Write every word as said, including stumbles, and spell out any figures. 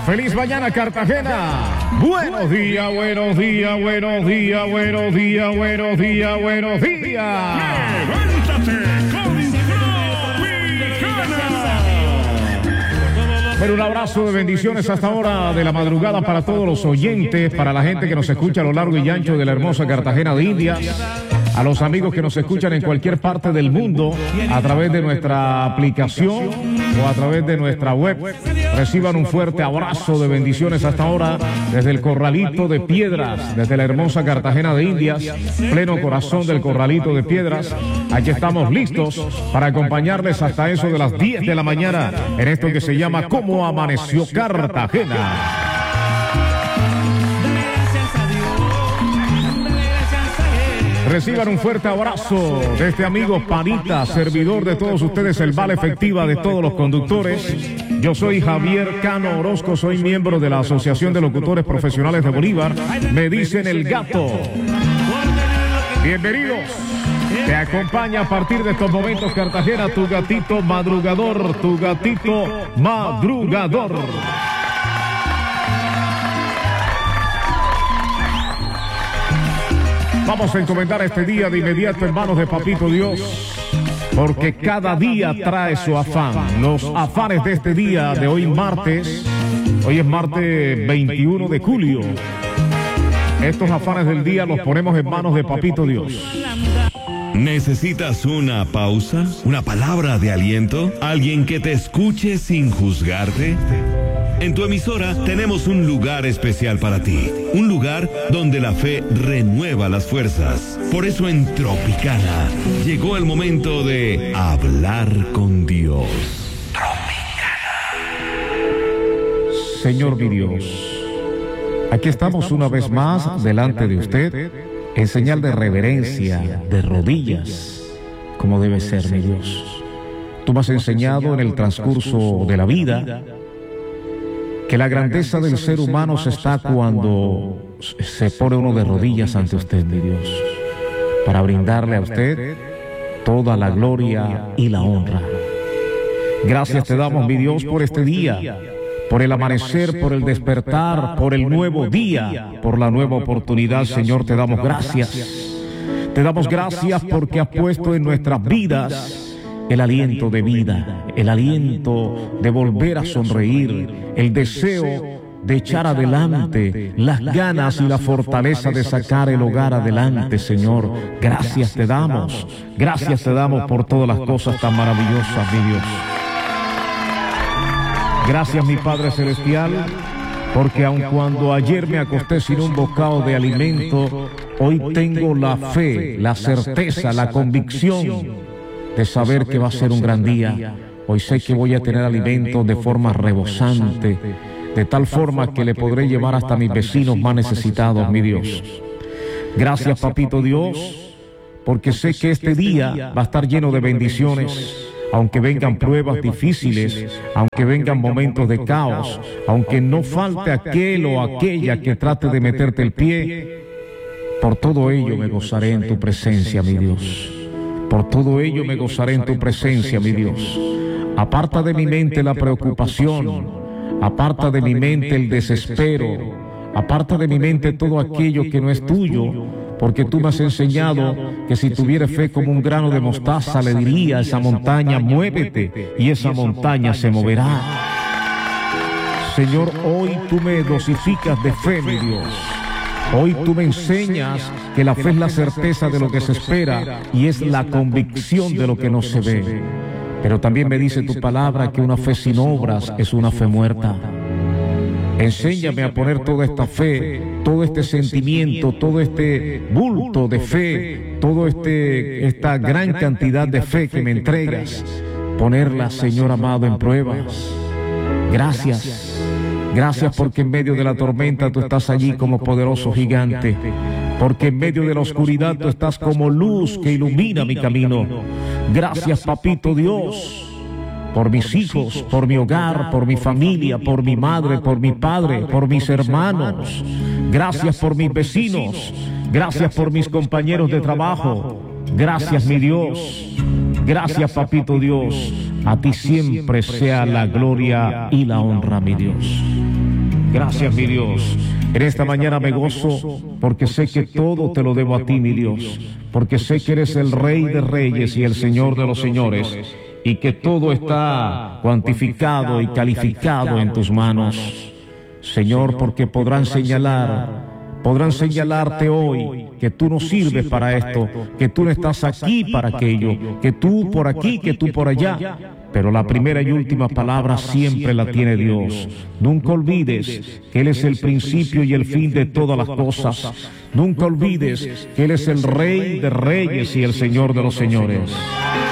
Feliz mañana, Cartagena. Buenos días, buenos días, buenos días, buenos días, buenos días, buenos días. ¡Levántate con Pero un abrazo de bendiciones hasta ahora de la madrugada para todos los oyentes, para la gente que nos escucha a lo largo y ancho de la hermosa Cartagena de Indias, a los amigos que nos escuchan en cualquier parte del mundo a través de nuestra aplicación o a través de nuestra web. Reciban un fuerte abrazo de bendiciones hasta ahora desde el Corralito de Piedras, desde la hermosa Cartagena de Indias, pleno corazón del Corralito de Piedras. Aquí estamos listos para acompañarles hasta eso de las diez de la mañana en esto que se llama ¿Cómo amaneció Cartagena? Reciban un fuerte abrazo de este amigo Panita, servidor de todos ustedes, el Bala Efectiva de todos los conductores. Yo soy Javier Cano Orozco, soy miembro de la Asociación de Locutores Profesionales de Bolívar. Me dicen el gato. Bienvenidos. Te acompaña a partir de estos momentos, Cartagena, tu gatito madrugador, tu gatito madrugador. Vamos a encomendar este día de inmediato en manos de Papito Dios, porque cada día trae su afán. Los afanes de este día de hoy martes, hoy es martes veintiuno de julio. Estos afanes del día los ponemos en manos de Papito Dios. ¿Necesitas una pausa? ¿Una palabra de aliento? ¿Alguien que te escuche sin juzgarte? En tu emisora tenemos un lugar especial para ti. Un lugar donde la fe renueva las fuerzas. Por eso en Tropicana llegó el momento de hablar con Dios. Tropicana. Señor mi Dios, aquí estamos una vez más delante de usted en señal de reverencia, de rodillas, como debe ser, mi Dios. Tú me has enseñado en el transcurso de la vida que la grandeza del ser humano se está cuando se pone uno de rodillas ante usted, mi Dios, para brindarle a usted toda la gloria y la honra. Gracias te damos, mi Dios, por este día, por el amanecer, por el despertar, por el nuevo día, por la nueva oportunidad. Señor, te damos gracias. Te damos gracias porque has puesto en nuestras vidas el aliento de vida, el aliento de volver a sonreír, el deseo de echar adelante, las ganas y la fortaleza de sacar el hogar adelante, Señor. Gracias te damos, gracias te damos por todas las cosas tan maravillosas, mi Dios. Gracias, mi Padre Celestial, porque aun cuando ayer me acosté sin un bocado de alimento, hoy tengo la fe, la certeza, la convicción de saber que va a ser un gran día. Hoy sé que voy a tener alimento de forma rebosante, de tal forma que le podré llevar hasta mis vecinos más necesitados, mi Dios. Gracias, Papito Dios, porque sé que este día va a estar lleno de bendiciones. Aunque vengan pruebas difíciles, aunque vengan momentos de caos, aunque no falte aquel o aquella que trate de meterte el pie, por todo ello me gozaré en tu presencia, mi Dios. Por todo ello me gozaré en tu presencia, mi Dios. Aparta de mi mente la preocupación, aparta de mi mente el desespero, aparta de mi mente todo aquello que no es tuyo, porque tú me has enseñado que si tuviera fe como un grano de mostaza, le diría a esa montaña, muévete, y esa montaña se moverá. Señor, hoy tú me dosificas de fe, mi Dios. Hoy tú me enseñas que la fe es la certeza de lo que se espera y es la convicción de lo que no se ve. Pero también me dice tu palabra que una fe sin obras es una fe muerta. Enséñame a poner toda esta fe, todo este sentimiento, todo este bulto de fe, toda este, esta gran cantidad de fe que me entregas, ponerla, Señor amado, en pruebas. Gracias. Gracias porque en medio de la tormenta tú estás allí como poderoso gigante, porque en medio de la oscuridad tú estás como luz que ilumina mi camino. Gracias, Papito Dios, por mis hijos, por mi hogar, por mi familia, por mi madre, por mi padre, por mis hermanos. Gracias por mis vecinos, gracias por mis compañeros de trabajo. Gracias, mi Dios. Gracias, Papito Dios. A ti siempre sea la gloria y la honra, mi Dios. Gracias, mi Dios. En esta mañana me gozo porque sé que todo te lo debo a ti, mi Dios. Porque sé que eres el Rey de Reyes y el Señor de los Señores. Y que todo está cuantificado y calificado en tus manos. Señor, porque podrán señalar... Podrán señalarte hoy que tú no sirves para esto, que tú no estás aquí para aquello, que tú por aquí, que tú por allá. Pero la primera y última palabra siempre la tiene Dios. Nunca olvides que Él es el principio y el fin de todas las cosas. Nunca olvides que Él es el Rey de Reyes y el Señor de los Señores.